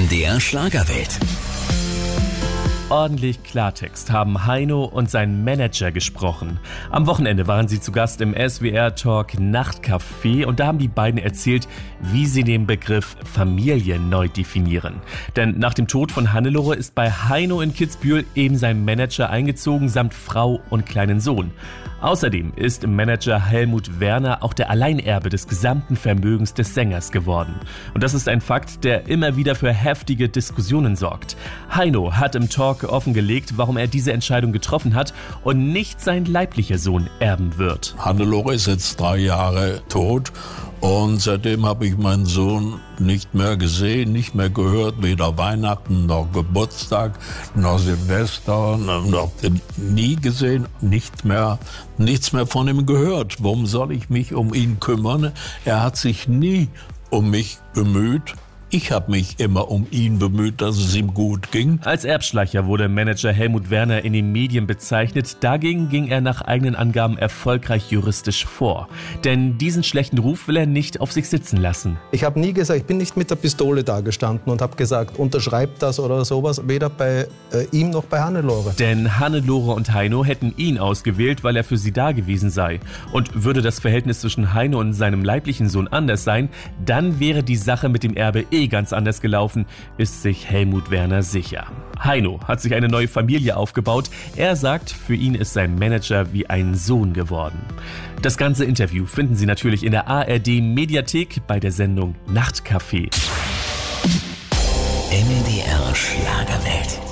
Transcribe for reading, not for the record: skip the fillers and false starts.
MDR Schlagerwelt. Ordentlich Klartext haben Heino und sein Manager gesprochen. Am Wochenende waren sie zu Gast im SWR-Talk Nachtcafé und da haben die beiden erzählt, wie sie den Begriff Familie neu definieren. Denn nach dem Tod von Hannelore ist bei Heino in Kitzbühel eben sein Manager eingezogen, samt Frau und kleinen Sohn. Außerdem ist Manager Helmut Werner auch der Alleinerbe des gesamten Vermögens des Sängers geworden. Und das ist ein Fakt, der immer wieder für heftige Diskussionen sorgt. Heino hat im Talk offengelegt, warum er diese Entscheidung getroffen hat und nicht sein leiblicher Sohn erben wird. Hannelore ist jetzt 3 Jahre tot und seitdem habe ich meinen Sohn nicht mehr gesehen, nicht mehr gehört, weder Weihnachten noch Geburtstag noch Silvester, noch nie gesehen, nichts mehr von ihm gehört. Warum soll ich mich um ihn kümmern? Er hat sich nie um mich bemüht. Ich habe mich immer um ihn bemüht, dass es ihm gut ging. Als Erbschleicher wurde Manager Helmut Werner in den Medien bezeichnet. Dagegen ging er nach eigenen Angaben erfolgreich juristisch vor. Denn diesen schlechten Ruf will er nicht auf sich sitzen lassen. Ich habe nie gesagt, ich bin nicht mit der Pistole da gestanden und habe gesagt, unterschreibt das oder sowas, weder bei ihm noch bei Hannelore. Denn Hannelore und Heino hätten ihn ausgewählt, weil er für sie da gewesen sei. Und würde das Verhältnis zwischen Heino und seinem leiblichen Sohn anders sein, dann wäre die Sache mit dem Erbe ganz anders gelaufen, ist sich Helmut Werner sicher. Heino hat sich eine neue Familie aufgebaut. Er sagt, für ihn ist sein Manager wie ein Sohn geworden. Das ganze Interview finden Sie natürlich in der ARD-Mediathek bei der Sendung Nachtcafé. MDR Schlagerwelt.